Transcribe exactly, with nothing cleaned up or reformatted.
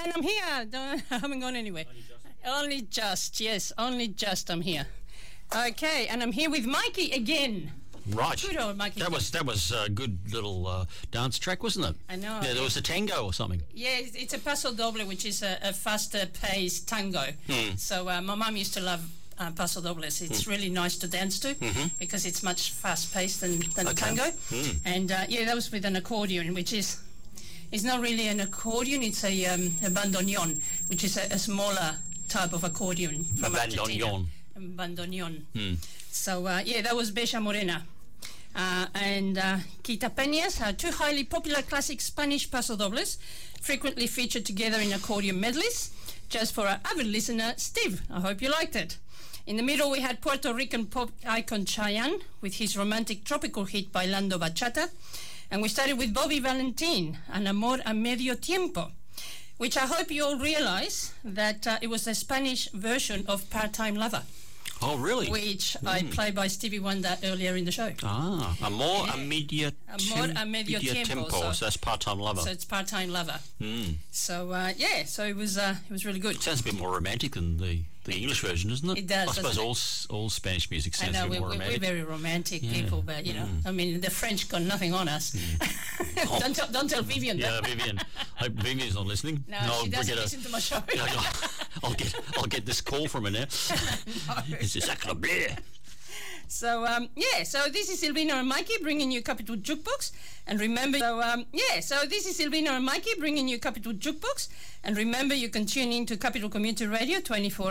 And I'm here. Don't, I haven't gone anywhere. Only just. only just, yes, only just I'm here. Okay, and I'm here with Mikey again. Right. Good old Mikey. That was that was a good little uh, dance track, wasn't it? I know. Yeah, there was a tango or something. Yeah, it's, it's a paso doble, which is a, a faster paced tango. Mm. So uh, my mum used to love uh, paso dobles. It's mm. really nice to dance to mm-hmm. because it's much fast paced than, than okay. tango. Mm. And uh, yeah, that was with an accordion, which is it's not really an accordion. It's a, um, a bandoneon, which is a, a smaller type of accordion from a Argentina. bandoneon. A bandoneon. Mm. So uh, yeah, that was Bella Morena. Uh, and uh, Quitapeñas are two highly popular classic Spanish pasodobles, frequently featured together in accordion medleys. Just for our avid listener, Steve, I hope you liked it. In the middle, we had Puerto Rican pop icon Chayanne with his romantic tropical hit Bailando Bachata. And we started with Bobby Valentin and Amor a Medio Tiempo, which I hope you all realize that uh, it was a Spanish version of Part-Time Lover. Oh, really? Which mm. I played by Stevie Wonder earlier in the show. Ah, Amor yeah. a Medio Amor a Medio Tiempo. Tempo. So, so that's Part-Time Lover. So it's Part-Time Lover. Mm. So, uh, yeah, so it was uh, it was really good. It sounds a bit more romantic than the, the English version, doesn't it? It does. I suppose all all Spanish music sounds I know, a bit we're, more romantic. we're very romantic yeah. people, but, you know, mm. I mean, the French got nothing on us. Mm. oh. don't, tell, don't tell Vivian that. Yeah, Vivian. I hope Vivian's not listening. No, no she doesn't a, listen to my show. no, no, I'll get I'll get this call from her now. no. It's a sacre bleu. So, um, yeah, so this is Silvina and Mikey bringing you Capital Jukebox. And remember, so, um, yeah, so this is Silvina and Mikey bringing you Capital Jukebox. And remember, you can tune in to Capital Community Radio twenty-four